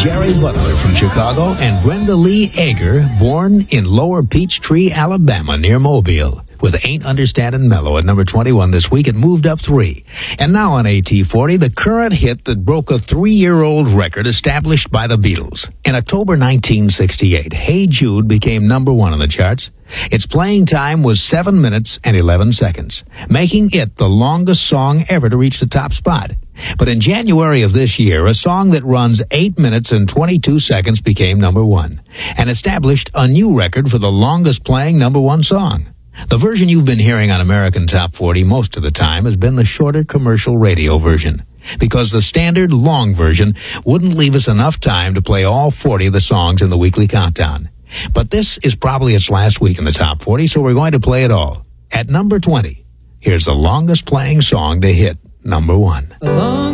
Jerry Butler from Chicago and Brenda Lee Ager, born in Lower Peachtree, Alabama, near Mobile, with Ain't Understandin' Mellow at number 21 this week. It moved up 3. And now on AT40, the current hit that broke a 3-year-old record established by the Beatles. In October 1968, Hey Jude became number 1 on the charts. Its playing time was 7 minutes and 11 seconds, making it the longest song ever to reach the top spot. But in January of this year, a song that runs 8 minutes and 22 seconds became number 1 and established a new record for the longest playing number 1 song. The version you've been hearing on American Top 40 most of the time has been the shorter commercial radio version, because the standard long version wouldn't leave us enough time to play all 40 of the songs in the weekly countdown. But this is probably its last week in the Top 40, so we're going to play it all. At number 20, here's the longest playing song to hit number 1.